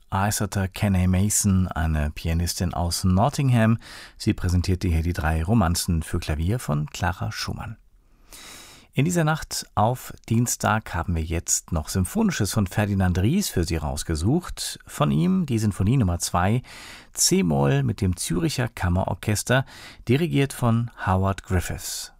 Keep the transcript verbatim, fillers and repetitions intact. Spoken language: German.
Isata Kenny Mason, eine Pianistin aus Nottingham. Sie präsentierte hier die drei Romanzen für Klavier von Clara Schumann. In dieser Nacht auf Dienstag haben wir jetzt noch Symphonisches von Ferdinand Ries für Sie rausgesucht. Von ihm die Sinfonie Nummer zwei, C-Moll mit dem Zürcher Kammerorchester, dirigiert von Howard Griffiths.